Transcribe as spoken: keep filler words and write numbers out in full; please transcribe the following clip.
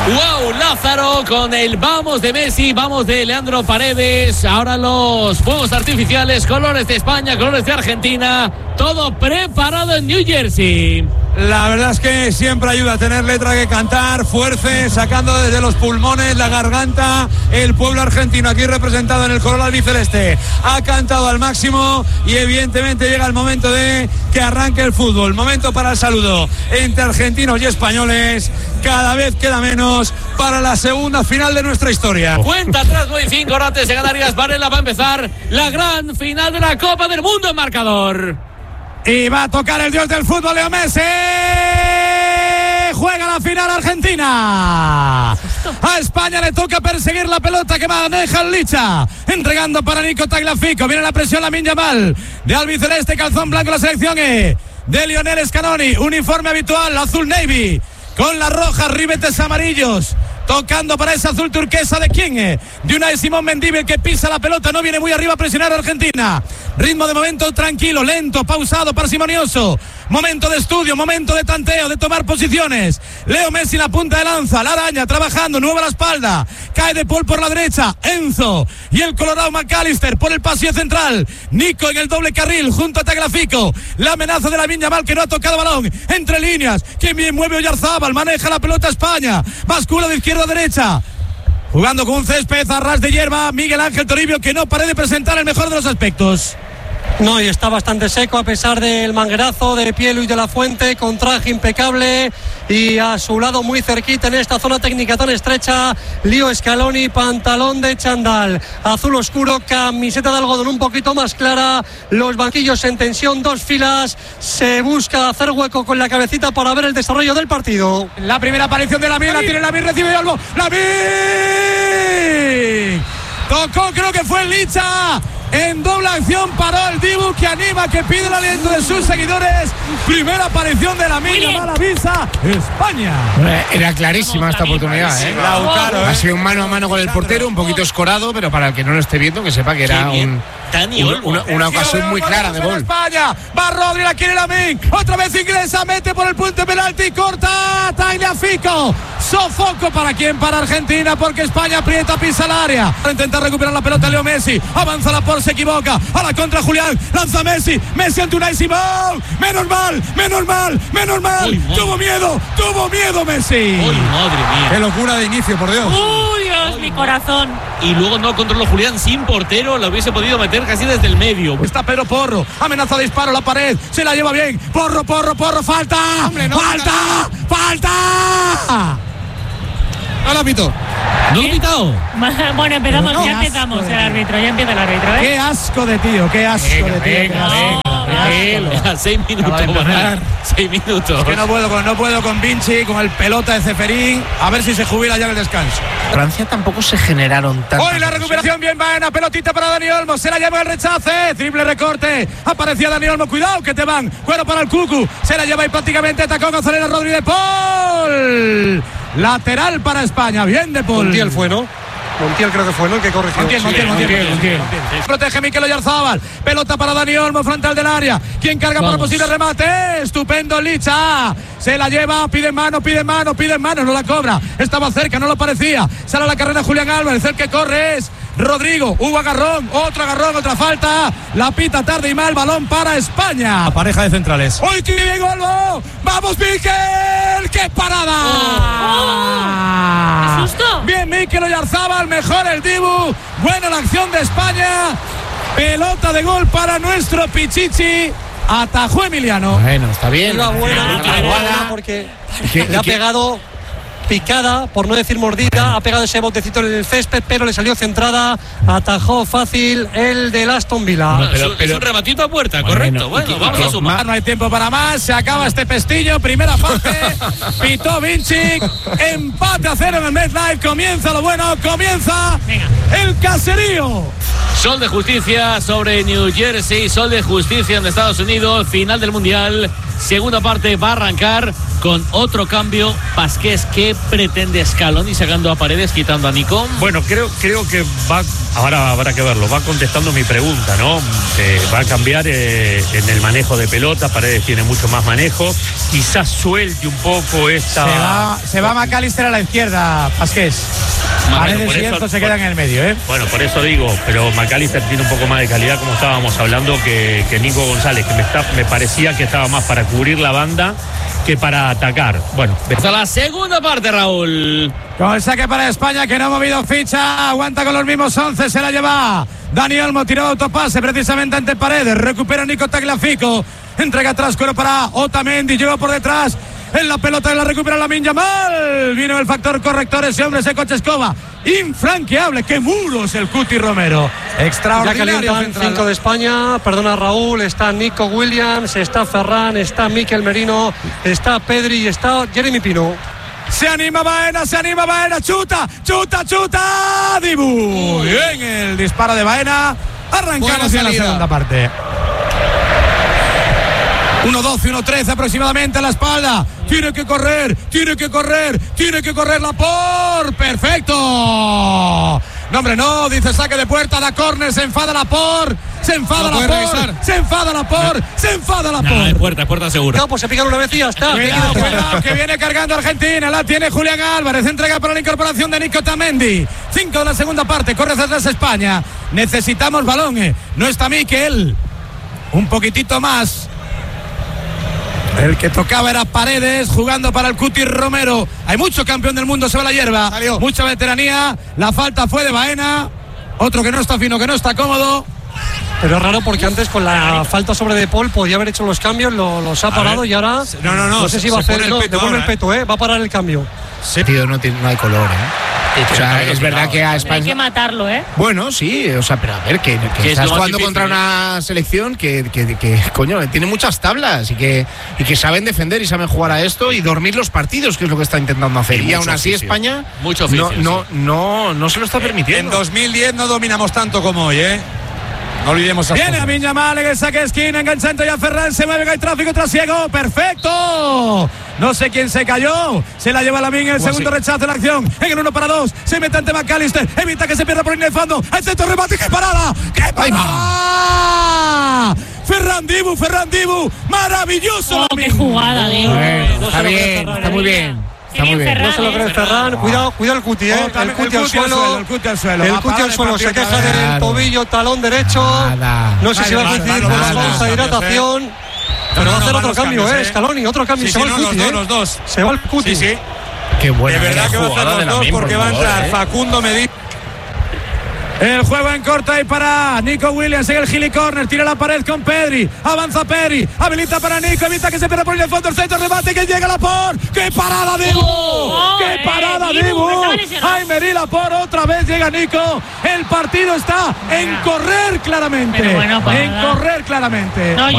Wow, Lázaro con el vamos de Messi, vamos de Leandro Paredes. Ahora los fuegos artificiales, colores de España, colores de Argentina. Todo preparado en New Jersey. La verdad es que siempre ayuda a tener letra que cantar, fuerza, sacando desde los pulmones, la garganta. El pueblo argentino aquí representado en el color albiceleste ha cantado al máximo y evidentemente llega el momento de que arranque el fútbol. Momento para el saludo entre argentinos y españoles. Cada vez queda menos para la segunda final de nuestra historia. Cuenta atrás, nueve y cinco antes de Canarias. Varela va a empezar la gran final de la Copa del Mundo en marcador. Y va a tocar el dios del fútbol, Leo Messi. Juega la final Argentina. A España le toca perseguir la pelota que maneja el Licha. Entregando para Nico Tagliafico. Viene la presión, Lamine Yamal. De albiceleste, calzón blanco la selección E. De Lionel Scaloni. Uniforme habitual, azul navy. Con las rojas, ribetes amarillos. Tocando para ese azul turquesa de quién, de Unai Simón Mendívil, que pisa la pelota, no viene muy arriba a presionar a Argentina. Ritmo de momento tranquilo, lento, pausado, parsimonioso. Momento de estudio, momento de tanteo, de tomar posiciones. Leo Messi en la punta de lanza, la araña trabajando, nueva a la espalda. Cae De Paul por la derecha, Enzo y el colorado McAllister por el pasillo central. Nico en el doble carril junto a Tagliafico. La amenaza de Lamine Yamal, que no ha tocado balón. Entre líneas, quien bien mueve Oyarzábal, maneja la pelota España. Bascula de izquierda a derecha. Jugando con un césped a ras de hierba, Miguel Ángel Toribio, que no parece presentar el mejor de los aspectos. No, y está bastante seco a pesar del manguerazo de pie Luis de la Fuente, con traje impecable y a su lado muy cerquita en esta zona técnica tan estrecha, Leo Scaloni, pantalón de chándal azul oscuro, camiseta de algodón un poquito más clara, los banquillos en tensión, dos filas, se busca hacer hueco con la cabecita para ver el desarrollo del partido. La primera aparición de Lamine, la tiene Lamine, recibe algo, Lamine tocó, creo que fue el Licha. En doble acción paró el Dibu, que anima, que pide el aliento de sus seguidores. Primera aparición de Lamine Yamal, avisa España. Era clarísima esta oportunidad, ¿eh? Claro, ha sido un mano a mano con el portero, un poquito escorado, pero para el que no lo esté viendo, que sepa que era un, un, una, una ocasión muy clara de gol. España, va Rodri, la quiere Lamine, otra vez ingresa, mete por el punto de penalti, corta Tagliafico. Sofoco para quién, para Argentina, porque España aprieta, pisa el área. Para intentar recuperar la pelota, Leo Messi, avanza la por, se equivoca, a la contra Julián, lanza Messi, Messi ante Unai Simón, menos mal, menos mal, menos mal, Uy, tuvo miedo, tuvo miedo Messi. Uy, madre mía. Qué locura de inicio, por Dios. Uy, Dios, mi corazón. Y luego no controló Julián sin portero, lo hubiese podido meter casi desde el medio. Está Pedro Porro, amenaza de disparo, la pared, se la lleva bien, Porro, Porro, Porro, falta, Hombre, no, falta, no. falta. Al árbitro. ¿No lo he pitado? Bueno, empezamos, no, ya empezamos el árbitro, ya empieza el árbitro, ¿eh? Qué asco de tío, qué asco venga, de tío. Venga, venga, no, venga. Seis minutos, seis minutos. Es que no puedo con, no puedo con Vinci, con el pelota de Ceferín, a ver si se jubila ya en el descanso. Francia tampoco se generaron tanto. Hoy la recuperación bien buena, pelotita para Dani Olmo, se la lleva el rechace, triple recorte, aparecía Dani Olmo, cuidado que te van, cuero para el Cucu, se la lleva y prácticamente tacón González Rodri de Paul. Lateral para España, bien de Paul. Montiel fue, ¿no? Montiel creo que fue, ¿no? El que corrigió. Montiel, Montiel, Montiel, Montiel, Montiel, Montiel. Protege Mikel Oyarzábal. Pelota para Dani Olmo, frontal del área. ¿Quién carga Vamos. para posible remate? Estupendo Licha. Se la lleva, pide mano, pide mano, pide mano. No la cobra. Estaba cerca, no lo parecía. Sale a la carrera Julián Álvarez. El que corre es Rodrigo. Hubo agarrón, otro agarrón, otra falta. La pita tarde y mal. Balón para España. Pareja de centrales. ¡Uy, qué bien, Olmo! ¡Vamos, Mikel! ¡Qué parada! Oh. ¡Qué susto! Bien, Mikel Oyarzábal. Mejor el Dibu. Buena la acción de España. Pelota de gol para nuestro Pichichi. Atajó Emiliano. Bueno, está bien. Iba buena, Está buena porque le ha pegado picada, por no decir mordida, ha pegado ese botecito en el césped, pero le salió centrada, atajó fácil el del Aston Villa. No, pero, pero, es un rematito a puerta, bueno, correcto. Bueno, bueno vamos a sumar. No hay tiempo para más, se acaba este pestillo, primera parte, pitó Vinci, empate a cero en el MetLife, comienza lo bueno, comienza Venga. el caserío. Sol de justicia sobre New Jersey, sol de justicia en Estados Unidos, final del Mundial. Segunda parte va a arrancar con otro cambio. Pasqués, ¿qué pretende Scaloni sacando a Paredes, quitando a Nico? Bueno, creo, creo que va, ahora habrá que verlo, va contestando mi pregunta, ¿no? Eh, va a cambiar eh, en el manejo de pelota. Paredes tiene mucho más manejo, quizás suelte un poco esta... Se va, se va McAllister a la izquierda, Pasqués. Paredes bueno, y eso, esto se por, quedan en el medio, ¿eh? Bueno, por eso digo, pero McAllister tiene un poco más de calidad, como estábamos hablando, que, que Nico González, que me, está, me parecía que estaba más para cubrir la banda que para atacar. Bueno, hasta la segunda parte, Raúl. Con el saque para España, que no ha movido ficha, aguanta con los mismos once, se la lleva Dani Olmo, tiró autopase precisamente ante Paredes, recupera Nico Tagliafico, entrega atrás, cuero para Otamendi, llegó por detrás, en la pelota la recupera Lamine Yamal, vino el factor corrector, ese hombre, ese coche escoba, infranqueable, qué muros el Cuti Romero, extraordinario. Ya calientan cinco de España, perdona Raúl, está Nico Williams, está Ferran, está Mikel Merino, está Pedri y está Jeremy Pino. Se anima Baena, se anima Baena, chuta, chuta, chuta, Dibu. Bien el disparo de Baena, arrancamos en la segunda parte. uno doce, uno trece aproximadamente a la espalda. Tiene que correr, tiene que correr, tiene que correr Laporte. Perfecto. No, hombre, no, dice saque de puerta, da córner, se enfada Laporte, se enfada ¿No Laporte, se enfada Laporte, no. se enfada Laporte. No, de puerta, puerta segura. No, pues se pican una vez y ya está. Cuidado, cuidado, que viene cargando Argentina, la tiene Julián Álvarez, entrega para la incorporación de Nico Otamendi. Cinco de la segunda parte, corre hacia atrás España. Necesitamos balón, eh. No está Mikel. Un poquitito más. El que tocaba era Paredes, jugando para el Cuti Romero. Hay mucho campeón del mundo sobre la hierba. Salió. Mucha veteranía. La falta fue de Baena. Otro que no está fino, que no está cómodo. Pero es raro porque antes con la falta sobre De Paul podía haber hecho los cambios, lo, los ha parado y ahora no, no, no, no sé si va a hacer, no, devuelve el peto, ¿eh? Va a parar el cambio. Sí, tío, no, tiene, no hay color, ¿eh? O sea, es verdad que a España... Hay que matarlo, ¿eh? Bueno, sí, o sea, pero a ver, que, que estás jugando difícil, contra una selección que, que, que, coño, tiene muchas tablas y que, y que saben defender y saben jugar a esto y dormir los partidos, que es lo que está intentando hacer. Y, y aún así oficio. España mucho oficio, no, sí. no, no, no se lo está permitiendo. En dos mil diez no dominamos tanto como hoy, ¿eh? No olvidemos a Viene Lamine Yamal en el saque de esquina, enganchando ya Ferran, se mueve, hay tráfico trasiego, perfecto. No sé quién se cayó, se la lleva Lamine en el segundo así? rechazo de la acción, en el uno para dos, se mete ante McAllister, evita que se pierda por línea de fondo, al centro remate, ¡qué parada! ¡Qué parada! Ferran Dibu, Ferran Dibu, maravilloso. Oh, qué jugada, Dibu. Bueno, está bien, está muy bien. Está muy bien. No se lo cree Ferran. Cuidado, cuidado el Cuti, ¿eh? Oh, el Cuti al suelo. suelo. El Cuti al suelo. El Cuti al suelo. Se queja del tobillo, talón derecho. Nada. No sé si va a coincidir con la pausa de hidratación. Pero va a hacer otro cambio, ¿eh? Scaloni, otro cambio. Se va el Cuti, ¿eh? Los dos. Se va el Cuti. Sí, sí. Qué buena. De verdad que va a hacer los dos porque va a entrar Facundo Medina. El juego en corto ahí para Nico Williams en el Gili Corner, tira la pared con Pedri, avanza Pedri, habilita para Nico, evita que se pierda por el fondo, el centro, remate, que llega Laporte, ¡qué parada Dibu! Oh, ¡Qué eh, parada Dibu, Dibu! Dibu. ¡Ay, Meri Laporte, otra vez llega Nico! El partido está en correr claramente, Pero bueno, en correr claramente. No, yo